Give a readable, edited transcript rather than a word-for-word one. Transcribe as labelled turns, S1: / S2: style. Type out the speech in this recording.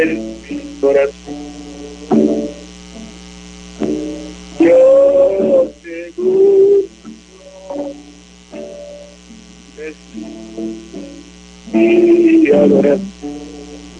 S1: en mi corazón. Yo te busco, es mi adoración.